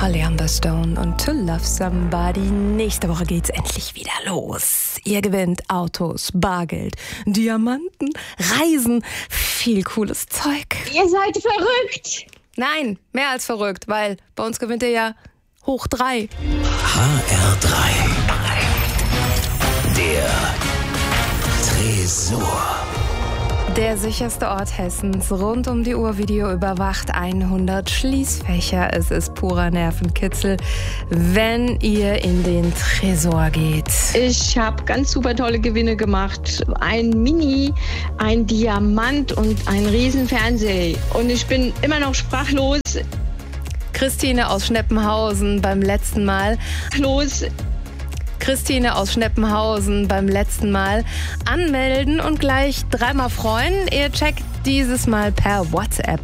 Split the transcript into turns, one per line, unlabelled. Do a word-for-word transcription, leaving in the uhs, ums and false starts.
Holly Humberstone und To Love Somebody. Nächste Woche geht's endlich wieder los. Ihr gewinnt Autos, Bargeld, Diamanten, Reisen, viel cooles Zeug.
Ihr seid verrückt.
Nein, mehr als verrückt, weil bei uns gewinnt ihr ja hoch drei.
H R drei. Der Tresor.
Der sicherste Ort Hessens, rund um die Uhr Video überwacht, hundert Schließfächer. Es ist purer Nervenkitzel, wenn ihr in den Tresor geht.
Ich habe ganz super tolle Gewinne gemacht. Ein Mini, ein Diamant und ein Riesenfernseher. Und ich bin immer noch sprachlos.
Christine aus Schneppenhausen beim letzten Mal.
Los.
Christine aus Schneppenhausen beim letzten Mal anmelden und gleich dreimal freuen. Ihr checkt dieses Mal per WhatsApp